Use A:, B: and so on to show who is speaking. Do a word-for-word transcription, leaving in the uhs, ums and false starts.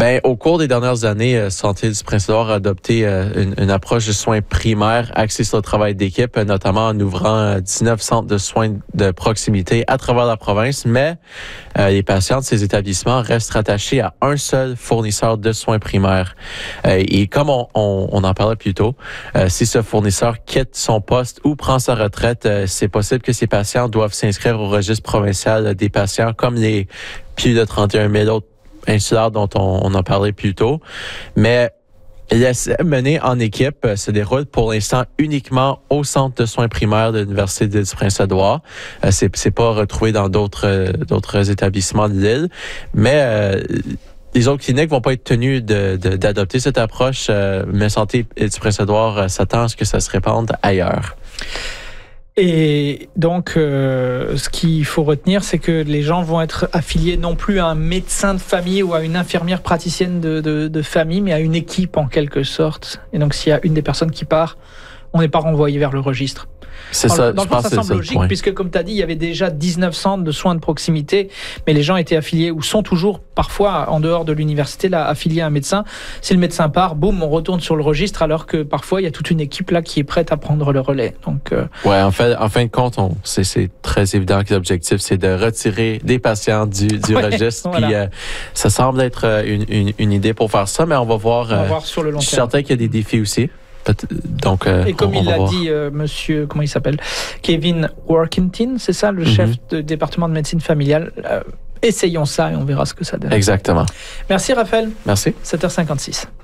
A: Ben, au cours des dernières années, euh, Santé du Prince-Édouard a adopté euh, une, une approche de soins primaires axée sur le travail d'équipe, euh, notamment en ouvrant euh, dix-neuf centres de soins de proximité à travers la province, mais euh, les patients de ces établissements restent rattachés à un seul fournisseur de soins primaires. Euh, et comme on, on, on en parlait plus tôt, euh, si ce fournisseur quitte son poste ou prend sa retraite, euh, c'est possible que ces patients doivent s'inscrire au registre provincial des patients comme les plus de trente et un mille autres insulaires dont on, on en parlait plus tôt. Mais l'essai mené en équipe se déroule pour l'instant uniquement au centre de soins primaires de l'Université du Prince-Édouard. Euh, c'est, c'est pas retrouvé dans d'autres, euh, d'autres établissements de l'île. Mais euh, les autres cliniques vont pas être tenues de, de, d'adopter cette approche, euh, mais Santé du Prince-Édouard euh, s'attend à ce que ça se répande ailleurs.
B: Et donc, euh, ce qu'il faut retenir, c'est que les gens vont être affiliés non plus à un médecin de famille ou à une infirmière praticienne de, de, de famille, mais à une équipe en quelque sorte. Et donc, s'il y a une des personnes qui part, on n'est pas renvoyé vers le registre.
A: C'est
B: dans,
A: ça,
B: dans
A: je
B: le
A: pense
B: fond, ça
A: que
B: semble logique, puisque comme tu as dit, il y avait déjà dix-neuf centres de soins de proximité, mais les gens étaient affiliés ou sont toujours parfois en dehors de l'université là, affiliés à un médecin. Si le médecin part, boum, on retourne sur le registre, alors que parfois il y a toute une équipe là qui est prête à prendre le relais. Donc, euh...
A: ouais, en fait, en fin de compte, on, c'est, c'est très évident que l'objectif c'est de retirer des patients du, du
B: ouais,
A: registre.
B: Voilà.
A: Puis euh, ça semble être une, une, une idée pour faire ça, mais on va voir.
B: On va
A: euh,
B: voir sur le long terme.
A: Je suis certain qu'il y a des défis aussi. Donc, euh,
B: et comme
A: on,
B: il
A: on
B: l'a
A: voir.
B: dit, euh, monsieur, comment il s'appelle, Kevin Workington, c'est ça, le mm-hmm. chef de département de médecine familiale. Euh, essayons ça et on verra ce que ça donne.
A: Exactement.
B: Merci Raphaël.
A: Merci.
B: sept heures cinquante-six.